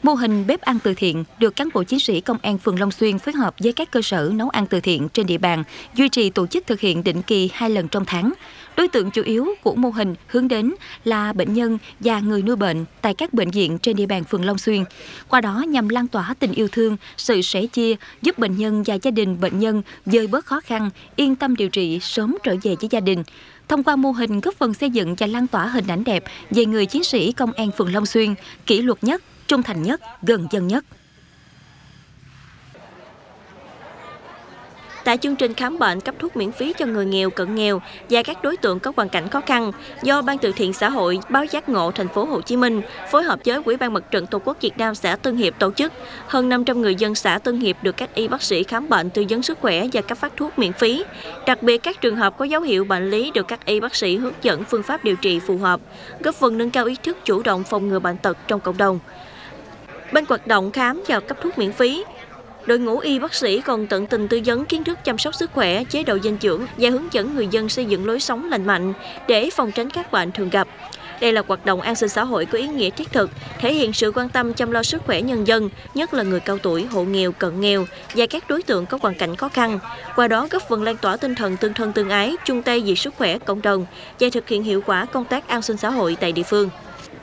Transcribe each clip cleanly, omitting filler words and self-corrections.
Mô hình bếp ăn từ thiện được cán bộ chiến sĩ công an phường Long Xuyên phối hợp với các cơ sở nấu ăn từ thiện trên địa bàn duy trì tổ chức thực hiện định kỳ 2 lần trong tháng. Đối tượng chủ yếu của mô hình hướng đến là bệnh nhân và người nuôi bệnh tại các bệnh viện trên địa bàn phường Long Xuyên. Qua đó nhằm lan tỏa tình yêu thương, sự sẻ chia, giúp bệnh nhân và gia đình bệnh nhân vơi bớt khó khăn, yên tâm điều trị, sớm trở về với gia đình. Thông qua mô hình góp phần xây dựng và lan tỏa hình ảnh đẹp về người chiến sĩ công an phường Long Xuyên, kỷ luật nhất, trung thành nhất, gần dân nhất. Tại chương trình khám bệnh cấp thuốc miễn phí cho người nghèo, cận nghèo và các đối tượng có hoàn cảnh khó khăn do Ban Từ thiện xã hội Báo Giác Ngộ thành phố Hồ Chí Minh phối hợp với Ủy ban Mặt trận Tổ quốc Việt Nam xã Tân Hiệp tổ chức, hơn 500 người dân xã Tân Hiệp được các y bác sĩ khám bệnh, tư vấn sức khỏe và cấp phát thuốc miễn phí. Đặc biệt các trường hợp có dấu hiệu bệnh lý được các y bác sĩ hướng dẫn phương pháp điều trị phù hợp, góp phần nâng cao ý thức chủ động phòng ngừa bệnh tật trong cộng đồng. Bên hoạt động khám và cấp thuốc miễn phí, đội ngũ y bác sĩ còn tận tình tư vấn kiến thức chăm sóc sức khỏe, chế độ dinh dưỡng và hướng dẫn người dân xây dựng lối sống lành mạnh để phòng tránh các bệnh thường gặp. Đây là hoạt động an sinh xã hội có ý nghĩa thiết thực, thể hiện sự quan tâm chăm lo sức khỏe nhân dân, nhất là người cao tuổi, hộ nghèo, cận nghèo và các đối tượng có hoàn cảnh khó khăn. Qua đó góp phần lan tỏa tinh thần tương thân tương ái, chung tay vì sức khỏe cộng đồng và thực hiện hiệu quả công tác an sinh xã hội tại địa phương.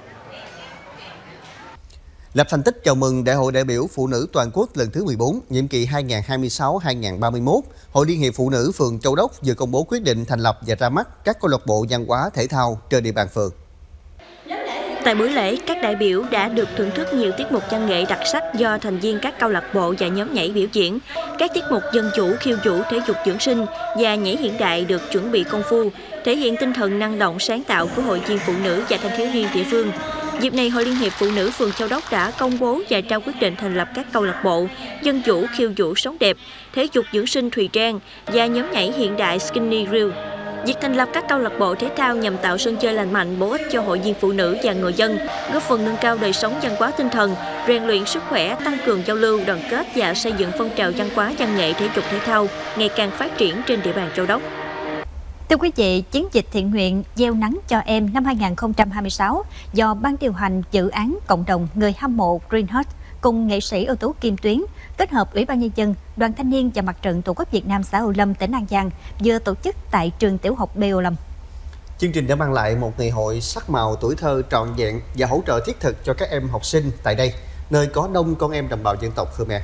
Lập thành tích chào mừng Đại hội đại biểu Phụ nữ toàn quốc lần thứ 14, nhiệm kỳ 2026-2031, Hội Liên hiệp Phụ nữ phường Châu Đốc vừa công bố quyết định thành lập và ra mắt các câu lạc bộ văn hóa thể thao trên địa bàn phường. Tại buổi lễ, các đại biểu đã được thưởng thức nhiều tiết mục văn nghệ đặc sắc do thành viên các câu lạc bộ và nhóm nhảy biểu diễn. Các tiết mục dân chủ, khiêu vũ, thể dục dưỡng sinh và nhảy hiện đại được chuẩn bị công phu, thể hiện tinh thần năng động sáng tạo của hội viên phụ nữ và thanh thiếu niên địa phương. Dịp này, Hội Liên hiệp Phụ nữ phường Châu Đốc đã công bố và trao quyết định thành lập các câu lạc bộ dân chủ, khiêu vũ, sống đẹp, thể dục dưỡng sinh Thùy Trang và nhóm nhảy hiện đại Skinny Grill. Việc thành lập các câu lạc bộ thể thao nhằm tạo sân chơi lành mạnh, bổ ích cho hội viên phụ nữ và người dân, góp phần nâng cao đời sống văn hóa tinh thần, rèn luyện sức khỏe, tăng cường giao lưu, đoàn kết và xây dựng phong trào văn hóa văn nghệ thể dục thể thao ngày càng phát triển trên địa bàn Châu Đốc. Thưa quý vị, chiến dịch thiện nguyện Gieo nắng cho em năm 2026 do Ban điều hành dự án cộng đồng người hâm mộ Greenhouse cùng nghệ sĩ ưu tú Kim Tuyến kết hợp Ủy ban Nhân dân, Đoàn Thanh niên và Mặt trận Tổ quốc Việt Nam xã Âu Lâm, tỉnh An Giang vừa tổ chức tại trường tiểu học B Âu Lâm. Chương trình đã mang lại một ngày hội sắc màu tuổi thơ trọn vẹn và hỗ trợ thiết thực cho các em học sinh tại đây, nơi có đông con em đồng bào dân tộc Khmer.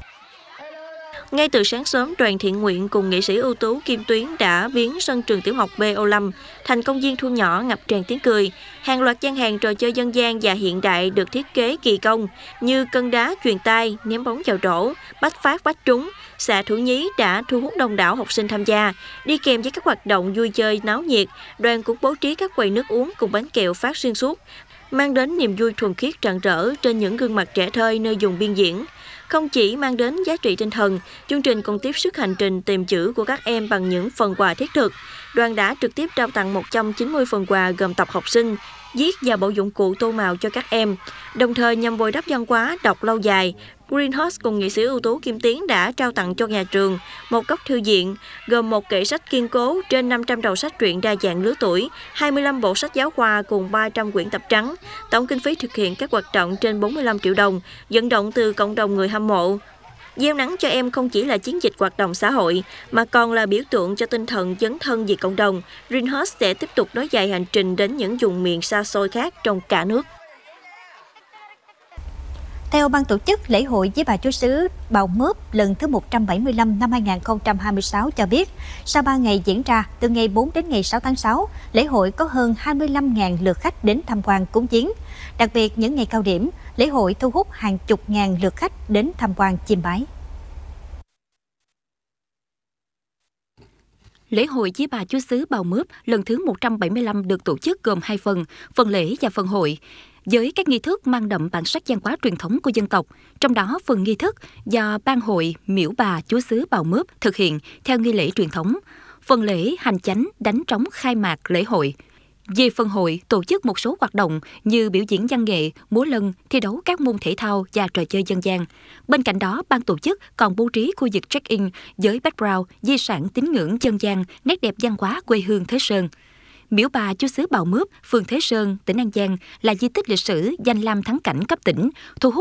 Ngay từ sáng sớm, đoàn thiện nguyện cùng nghệ sĩ ưu tú Kim Tuyến đã biến sân trường tiểu học B Âu Lâm thành công viên thu nhỏ ngập tràn tiếng cười. Hàng loạt gian hàng trò chơi dân gian và hiện đại được thiết kế kỳ công như cân đá chuyền tay, ném bóng vào rổ, bách phát bách trúng, xạ thủ nhí đã thu hút đông đảo học sinh tham gia. Đi kèm với các hoạt động vui chơi náo nhiệt, đoàn cũng bố trí các quầy nước uống cùng bánh kẹo phát xuyên suốt, mang đến niềm vui thuần khiết rạng rỡ trên những gương mặt trẻ thơ nơi vùng biên diễn. Không chỉ mang đến giá trị tinh thần, chương trình còn tiếp sức hành trình tìm chữ của các em bằng những phần quà thiết thực. Đoàn đã trực tiếp trao tặng 190 phần quà gồm tập học sinh, viết và bộ dụng cụ tô màu cho các em. Đồng thời nhằm bồi đắp văn hóa đọc lâu dài, Greenhouse cùng nghệ sĩ ưu tú Kim Tiến đã trao tặng cho nhà trường một góc thư viện gồm một kệ sách kiên cố trên 500 đầu sách truyện đa dạng lứa tuổi, 25 bộ sách giáo khoa cùng 300 quyển tập trắng. Tổng kinh phí thực hiện các hoạt động trên 45 triệu đồng, vận động từ cộng đồng người hâm mộ. Gieo nắng cho em không chỉ là chiến dịch hoạt động xã hội, mà còn là biểu tượng cho tinh thần dấn thân vì cộng đồng. Greenhouse sẽ tiếp tục nối dài hành trình đến những vùng miền xa xôi khác trong cả nước. Theo ban tổ chức, lễ hội với bà Chúa Xứ Bào Mướp lần thứ 175 năm 2026 cho biết, sau 3 ngày diễn ra, từ ngày 4 đến ngày 6 tháng 6, lễ hội có hơn 25.000 lượt khách đến tham quan cúng viếng. Đặc biệt, những ngày cao điểm, lễ hội thu hút hàng chục ngàn lượt khách đến tham quan chiêm bái. Lễ hội với bà Chúa Xứ Bào Mướp lần thứ 175 được tổ chức gồm 2 phần lễ và phần hội, với các nghi thức mang đậm bản sắc văn hóa truyền thống của dân tộc. Trong đó, phần nghi thức do Ban hội Miễu Bà Chúa Xứ Bào Mướp thực hiện theo nghi lễ truyền thống. Phần lễ hành chánh đánh trống khai mạc lễ hội. Về phần hội, tổ chức một số hoạt động như biểu diễn văn nghệ, múa lân, thi đấu các môn thể thao và trò chơi dân gian. Bên cạnh đó, ban tổ chức còn bố trí khu vực check-in với background, di sản tín ngưỡng dân gian, nét đẹp văn hóa quê hương Thế Sơn. Miễu Bà Chúa Xứ Bào Mướp, phường Thế Sơn, tỉnh An Giang là di tích lịch sử danh lam thắng cảnh cấp tỉnh, thu hút